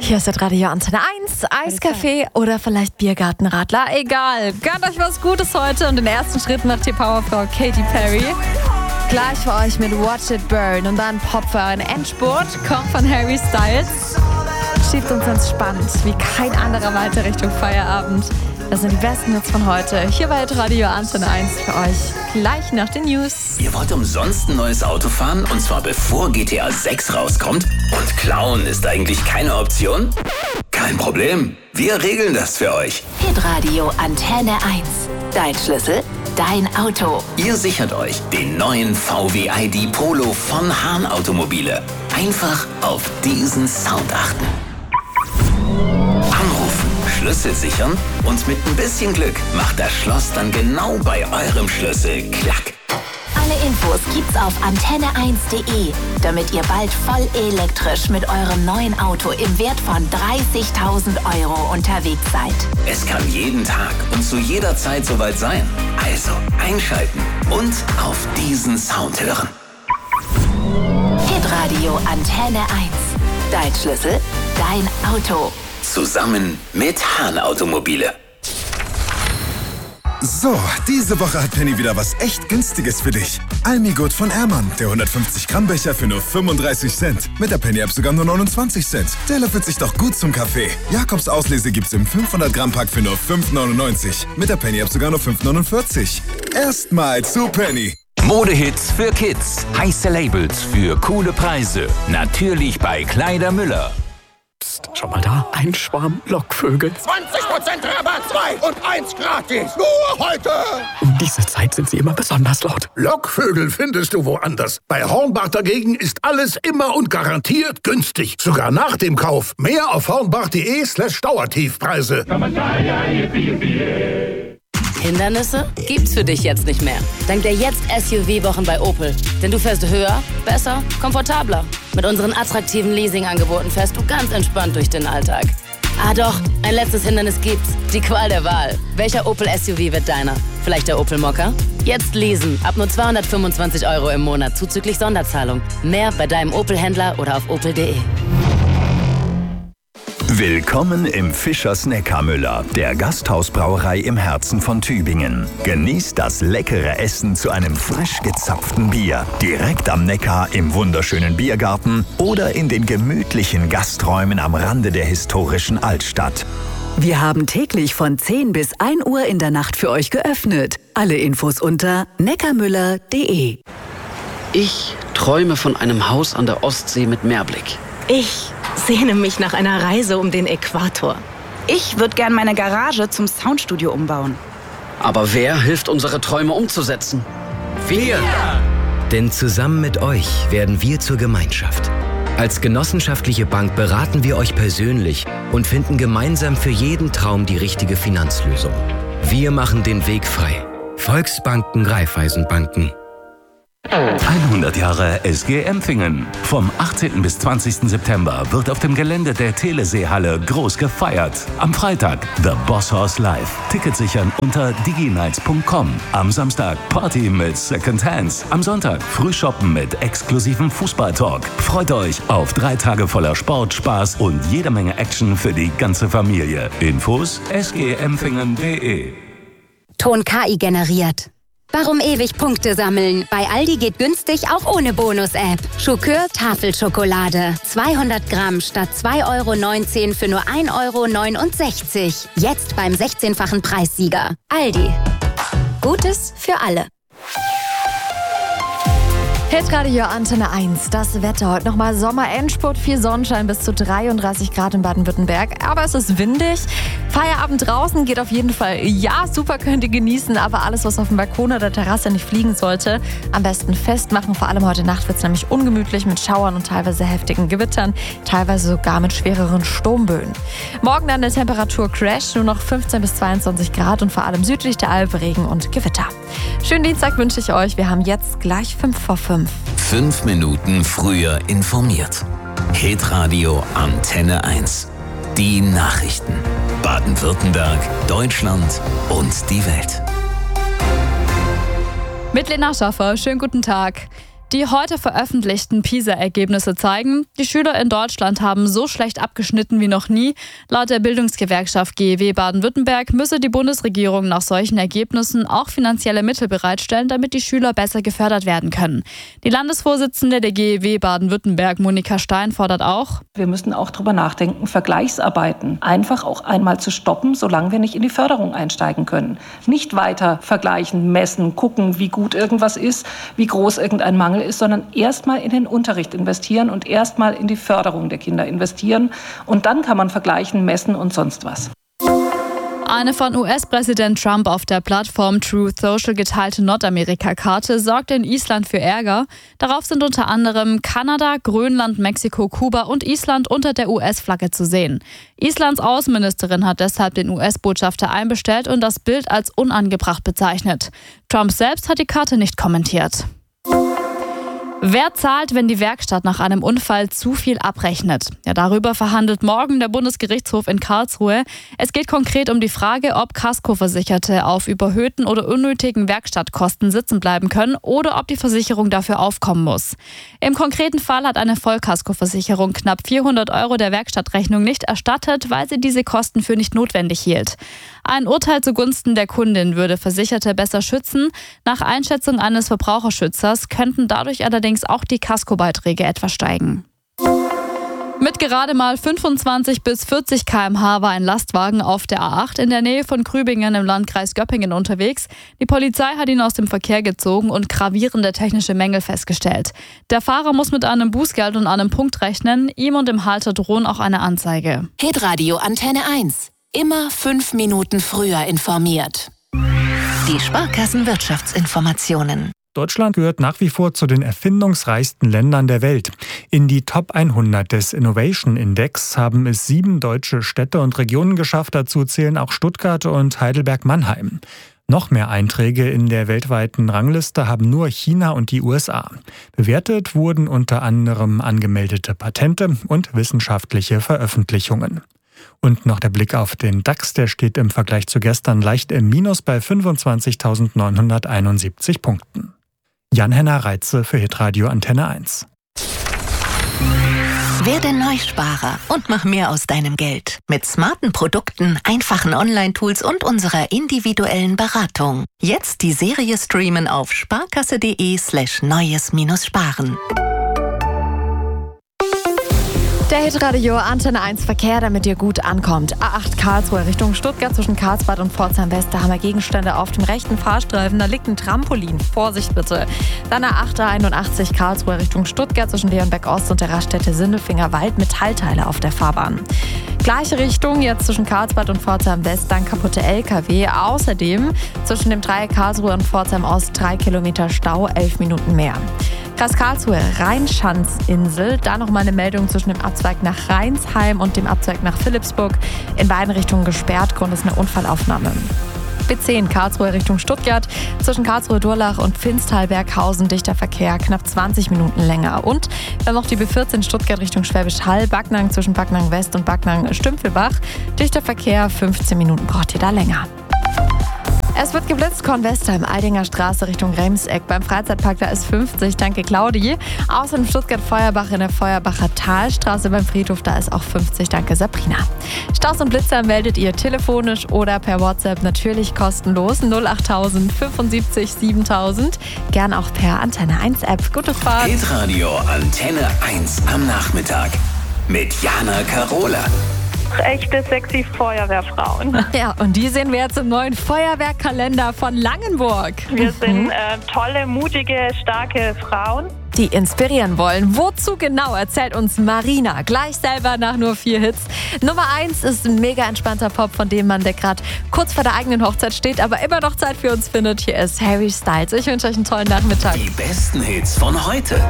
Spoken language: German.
Hier ist das Radio Antenne 1, Eiscafé oder vielleicht Biergartenradler. Egal, gönnt euch was Gutes heute und den ersten Schritt macht die Powerfrau Katy Perry. Gleich für euch mit Watch It Burn und dann Pop für einen Endspurt. Kommt von Harry Styles. Schiebt uns entspannt wie kein anderer weiter Richtung Feierabend. Das sind die besten Hits von heute. Hier bei Radio Antenne 1 für euch. Gleich nach den News. Ihr wollt umsonst ein neues Auto fahren? Und zwar bevor GTA 6 rauskommt? Und klauen ist eigentlich keine Option? Kein Problem. Wir regeln das für euch. Hitradio Antenne 1. Dein Schlüssel, dein Auto. Ihr sichert euch den neuen VW ID Polo von Hahn Automobile. Einfach auf diesen Sound achten. Anrufen, Schlüssel sichern und mit ein bisschen Glück macht das Schloss dann genau bei eurem Schlüssel Klack. Alle Infos gibt's auf antenne1.de, damit ihr bald voll elektrisch mit eurem neuen Auto im Wert von 30.000 € unterwegs seid. Es kann jeden Tag und zu jeder Zeit soweit sein. Also einschalten und auf diesen Sound hören. Hitradio Antenne 1. Dein Schlüssel, dein Auto. Zusammen mit Hahn Automobile. So, diese Woche hat Penny wieder was echt Günstiges für dich. Almigurt von Ehrmann, der 150-Gramm-Becher für nur 35 Cent. Mit der Penny-App sogar nur 29 Cent. Der löffelt sich doch gut zum Kaffee. Jakobs Auslese gibt's im 500-Gramm-Pack für nur 5,99. Mit der Penny-App sogar nur 5,49. Erstmal zu Penny. Modehits für Kids. Heiße Labels für coole Preise. Natürlich bei Kleider Müller. Psst, schau mal da. Ein Schwarm Lockvögel. 20% Rabatt, 2 und 1 gratis. Nur heute. Um diese Zeit sind sie immer besonders laut. Lockvögel findest du woanders. Bei Hornbach dagegen ist alles immer und garantiert günstig. Sogar nach dem Kauf. Mehr auf hornbach.de/Dauertiefpreise. Hindernisse gibt's für dich jetzt nicht mehr. Dank der Jetzt-SUV-Wochen bei Opel. Denn du fährst höher, besser, komfortabler. Mit unseren attraktiven Leasing-Angeboten fährst du ganz entspannt durch den Alltag. Ah doch, ein letztes Hindernis gibt's. Die Qual der Wahl. Welcher Opel-SUV wird deiner? Vielleicht der Opel Mokka? Jetzt leasen. Ab nur 225 € im Monat zuzüglich Sonderzahlung. Mehr bei deinem Opel-Händler oder auf opel.de. Willkommen im Fischers Neckarmüller, der Gasthausbrauerei im Herzen von Tübingen. Genießt das leckere Essen zu einem frisch gezapften Bier. Direkt am Neckar im wunderschönen Biergarten oder in den gemütlichen Gasträumen am Rande der historischen Altstadt. Wir haben täglich von 10 bis 1 Uhr in der Nacht für euch geöffnet. Alle Infos unter neckarmüller.de. Ich träume von einem Haus an der Ostsee mit Meerblick. Ich sehne mich nach einer Reise um den Äquator. Ich würde gern meine Garage zum Soundstudio umbauen. Aber wer hilft, unsere Träume umzusetzen? Wir! Denn zusammen mit euch werden wir zur Gemeinschaft. Als genossenschaftliche Bank beraten wir euch persönlich und finden gemeinsam für jeden Traum die richtige Finanzlösung. Wir machen den Weg frei. Volksbanken, Raiffeisenbanken. 100 Jahre SG Empfingen. Vom 18. bis 20. September wird auf dem Gelände der Teleseehalle groß gefeiert. Am Freitag The Boss Horse Live. Tickets sichern unter diginights.com. Am Samstag Party mit Second Hands. Am Sonntag Frühshoppen mit exklusivem Fußballtalk. Freut euch auf 3 Tage voller Sport, Spaß und jede Menge Action für die ganze Familie. Infos sgempfingen.de. Ton KI generiert. Warum ewig Punkte sammeln? Bei Aldi geht günstig auch ohne Bonus-App. Schokör Tafelschokolade. 200 Gramm statt 2,19 € für nur 1,69 €. Jetzt beim 16-fachen Preissieger. Aldi. Gutes für alle. Hitradio Antenne 1, das Wetter. Heute nochmal Sommerendspurt, viel Sonnenschein, bis zu 33 Grad in Baden-Württemberg. Aber es ist windig. Feierabend draußen geht auf jeden Fall. Ja, super, könnt ihr genießen. Aber alles, was auf dem Balkon oder Terrasse nicht fliegen sollte, am besten festmachen. Vor allem heute Nacht wird es nämlich ungemütlich mit Schauern und teilweise heftigen Gewittern. Teilweise sogar mit schwereren Sturmböen. Morgen dann der Temperaturcrash, nur noch 15 bis 22 Grad und vor allem südlich der Alp Regen und Gewitter. Schönen Dienstag wünsche ich euch. Wir haben jetzt gleich 5 vor 5. 5 Minuten früher informiert. Hitradio Antenne 1. Die Nachrichten. Baden-Württemberg, Deutschland und die Welt. Mit Lena Schaffer, schönen guten Tag. Die heute veröffentlichten PISA-Ergebnisse zeigen, die Schüler in Deutschland haben so schlecht abgeschnitten wie noch nie. Laut der Bildungsgewerkschaft GEW Baden-Württemberg müsse die Bundesregierung nach solchen Ergebnissen auch finanzielle Mittel bereitstellen, damit die Schüler besser gefördert werden können. Die Landesvorsitzende der GEW Baden-Württemberg, Monika Stein, fordert auch: Wir müssen auch darüber nachdenken, Vergleichsarbeiten einfach auch einmal zu stoppen, solange wir nicht in die Förderung einsteigen können. Nicht weiter vergleichen, messen, gucken, wie gut irgendwas ist, wie groß irgendein Mangel ist, sondern erstmal in den Unterricht investieren und erstmal in die Förderung der Kinder investieren. Und dann kann man vergleichen, messen und sonst was. Eine von US-Präsident Trump auf der Plattform Truth Social geteilte Nordamerika-Karte sorgte in Island für Ärger. Darauf sind unter anderem Kanada, Grönland, Mexiko, Kuba und Island unter der US-Flagge zu sehen. Islands Außenministerin hat deshalb den US-Botschafter einbestellt und das Bild als unangebracht bezeichnet. Trump selbst hat die Karte nicht kommentiert. Wer zahlt, wenn die Werkstatt nach einem Unfall zu viel abrechnet? Ja, darüber verhandelt morgen der Bundesgerichtshof in Karlsruhe. Es geht konkret um die Frage, ob Kaskoversicherte auf überhöhten oder unnötigen Werkstattkosten sitzen bleiben können oder ob die Versicherung dafür aufkommen muss. Im konkreten Fall hat eine Vollkaskoversicherung knapp 400 € der Werkstattrechnung nicht erstattet, weil sie diese Kosten für nicht notwendig hielt. Ein Urteil zugunsten der Kundin würde Versicherte besser schützen. Nach Einschätzung eines Verbraucherschützers könnten dadurch allerdings auch die Kaskobeiträge etwas steigen. Mit gerade mal 25 bis 40 km/h war ein Lastwagen auf der A8 in der Nähe von Grübingen im Landkreis Göppingen unterwegs. Die Polizei hat ihn aus dem Verkehr gezogen und gravierende technische Mängel festgestellt. Der Fahrer muss mit einem Bußgeld und einem Punkt rechnen. Ihm und dem Halter drohen auch eine Anzeige. Hitradio Antenne 1. Immer 5 Minuten früher informiert. Die Sparkassenwirtschaftsinformationen. Deutschland gehört nach wie vor zu den erfindungsreichsten Ländern der Welt. In die Top 100 des Innovation Index haben es 7 deutsche Städte und Regionen geschafft. Dazu zählen auch Stuttgart und Heidelberg-Mannheim. Noch mehr Einträge in der weltweiten Rangliste haben nur China und die USA. Bewertet wurden unter anderem angemeldete Patente und wissenschaftliche Veröffentlichungen. Und noch der Blick auf den DAX, der steht im Vergleich zu gestern leicht im Minus bei 25.971 Punkten. Jan-Henner Reitze für Hitradio Antenne 1. Werde Neusparer und mach mehr aus deinem Geld. Mit smarten Produkten, einfachen Online-Tools und unserer individuellen Beratung. Jetzt die Serie streamen auf sparkasse.de/neues-sparen. Der Hitradio Antenne 1 Verkehr, damit ihr gut ankommt. A8 Karlsruhe Richtung Stuttgart zwischen Karlsbad und Pforzheim West. Da haben wir Gegenstände auf dem rechten Fahrstreifen. Da liegt ein Trampolin. Vorsicht bitte. Dann A8 81 Karlsruhe Richtung Stuttgart zwischen Leonberg Ost und der Raststätte Sindelfingerwald. Metallteile auf der Fahrbahn. Gleiche Richtung jetzt zwischen Karlsbad und Pforzheim West. Dann kaputte LKW. Außerdem zwischen dem Dreieck Karlsruhe und Pforzheim Ost 3 Kilometer Stau, 11 Minuten mehr. Kreis Karlsruhe, Rheinschanzinsel. Da nochmal eine Meldung zwischen dem Abzweig nach Rheinsheim und dem Abzweig nach Philipsburg. In beiden Richtungen gesperrt. Grund ist eine Unfallaufnahme. B10 Karlsruhe Richtung Stuttgart. Zwischen Karlsruhe-Durlach und Pfinstal-Berghausen dichter Verkehr, knapp 20 Minuten länger. Und dann noch die B14 Stuttgart Richtung Schwäbisch Hall. Backnang zwischen Backnang West und Backnang Stümpfelbach. Dichter Verkehr, 15 Minuten braucht ihr da länger. Es wird geblitzt, Kornwestheim, Eidinger Straße Richtung Remseck. Beim Freizeitpark, da ist 50, danke Claudi. Außerdem Stuttgart-Feuerbach in der Feuerbacher Talstraße beim Friedhof, da ist auch 50, danke Sabrina. Staus und Blitzer meldet ihr telefonisch oder per WhatsApp, natürlich kostenlos, 08000 75 7000. Gern auch per Antenne 1 App. Gute Fahrt. Hitradio Antenne 1 am Nachmittag mit Jana Karola. Echte sexy Feuerwehrfrauen. Ja, und die sehen wir jetzt im neuen Feuerwehrkalender von Langenburg. Wir sind tolle, mutige, starke Frauen, die inspirieren wollen. Wozu genau, erzählt uns Marina gleich selber nach nur 4 Hits. Nummer 1 ist ein mega entspannter Pop, von dem man, der gerade kurz vor der eigenen Hochzeit steht, aber immer noch Zeit für uns findet. Hier ist Harry Styles. Ich wünsche euch einen tollen Nachmittag. Die besten Hits von heute.